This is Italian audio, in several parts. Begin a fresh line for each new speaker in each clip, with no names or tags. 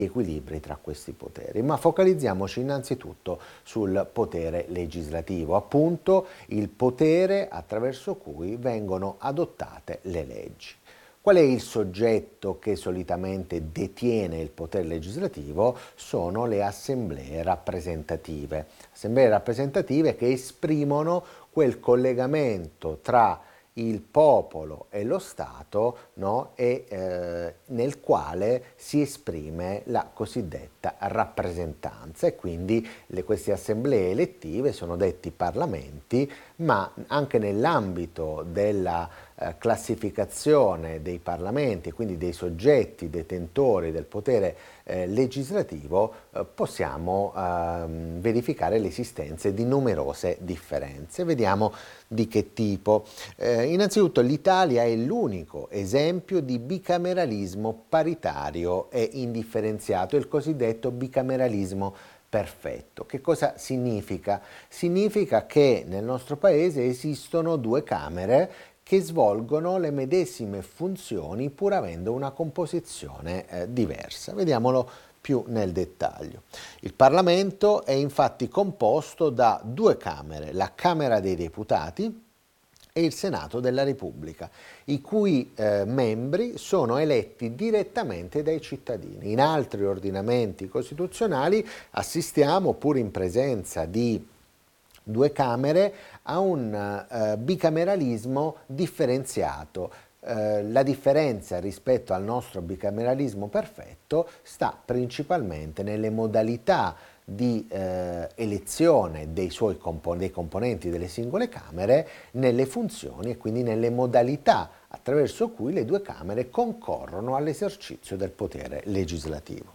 equilibri tra questi poteri, ma focalizziamoci innanzitutto sul potere legislativo, appunto il potere attraverso cui vengono adottate le leggi. Qual è il soggetto che solitamente detiene il potere legislativo? Sono le assemblee rappresentative. Assemblee rappresentative che esprimono quel collegamento tra il popolo e lo Stato, no? Nel quale si esprime la cosiddetta rappresentanza e quindi queste assemblee elettive sono detti parlamenti, ma anche nell'ambito della classificazione dei parlamenti e quindi dei soggetti detentori del potere legislativo possiamo verificare l'esistenza di numerose differenze. Vediamo di che tipo. Innanzitutto l'Italia è l'unico esempio di bicameralismo paritario e indifferenziato, il cosiddetto bicameralismo perfetto. Che cosa significa? Significa che nel nostro paese esistono due Camere che svolgono le medesime funzioni pur avendo una composizione diversa. Vediamolo più nel dettaglio. Il Parlamento è infatti composto da due Camere, la Camera dei Deputati e il Senato della Repubblica, i cui membri sono eletti direttamente dai cittadini. In altri ordinamenti costituzionali assistiamo, pur in presenza di due Camere, a un bicameralismo differenziato. La differenza rispetto al nostro bicameralismo perfetto sta principalmente nelle modalità di elezione dei componenti delle singole Camere, nelle funzioni e quindi nelle modalità attraverso cui le due Camere concorrono all'esercizio del potere legislativo.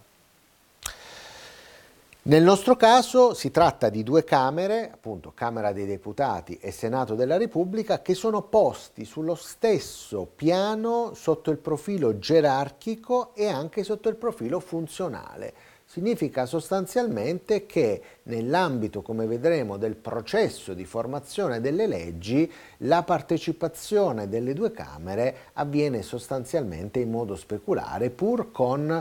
Nel nostro caso si tratta di due Camere, appunto Camera dei Deputati e Senato della Repubblica, che sono posti sullo stesso piano sotto il profilo gerarchico e anche sotto il profilo funzionale. Significa sostanzialmente che nell'ambito, come vedremo, del processo di formazione delle leggi, la partecipazione delle due Camere avviene sostanzialmente in modo speculare, pur con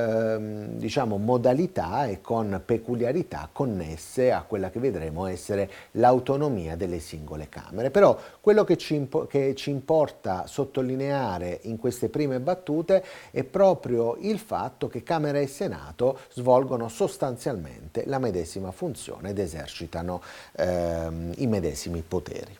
modalità e con peculiarità connesse a quella che vedremo essere l'autonomia delle singole Camere. Però quello che ci importa sottolineare in queste prime battute è proprio il fatto che Camera e Senato svolgono sostanzialmente la medesima funzione ed esercitano i medesimi poteri.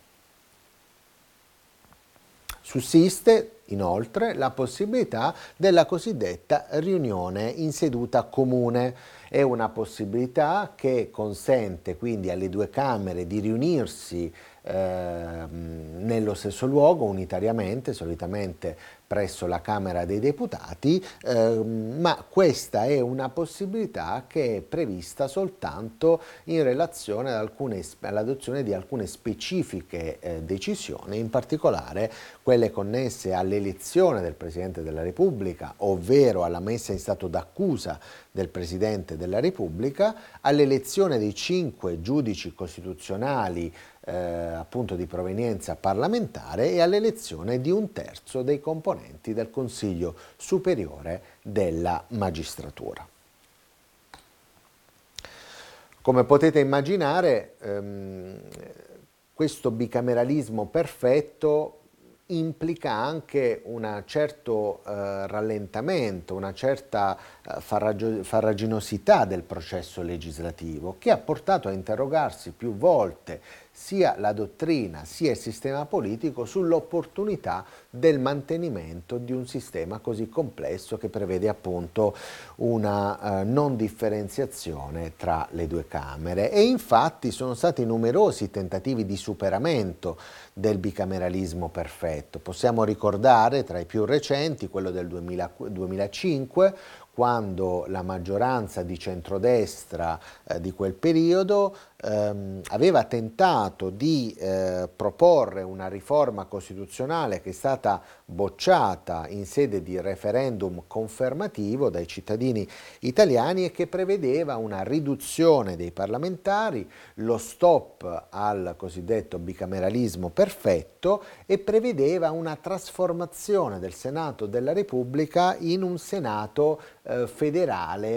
Sussiste inoltre la possibilità della cosiddetta riunione in seduta comune. È una possibilità che consente quindi alle due Camere di riunirsi nello stesso luogo, unitariamente, solitamente presso la Camera dei Deputati, ma questa è una possibilità che è prevista soltanto in relazione all'adozione di alcune specifiche decisioni, in particolare quelle connesse all'elezione del Presidente della Repubblica, ovvero alla messa in stato d'accusa del Presidente della Repubblica, all'elezione dei 5 giudici costituzionali appunto di provenienza parlamentare e all'elezione di 1/3 dei componenti del Consiglio Superiore della Magistratura. Come potete immaginare, questo bicameralismo perfetto implica anche un certo rallentamento, una certa farraginosità del processo legislativo, che ha portato a interrogarsi più volte sia la dottrina sia il sistema politico sull'opportunità del mantenimento di un sistema così complesso che prevede appunto una non differenziazione tra le due Camere. E infatti sono stati numerosi tentativi di superamento del bicameralismo perfetto. Possiamo ricordare tra i più recenti quello del 2005, quando la maggioranza di centrodestra di quel periodo aveva tentato di proporre una riforma costituzionale che è stata bocciata in sede di referendum confermativo dai cittadini italiani e che prevedeva una riduzione dei parlamentari, lo stop al cosiddetto bicameralismo perfetto e prevedeva una trasformazione del Senato della Repubblica in un Senato federale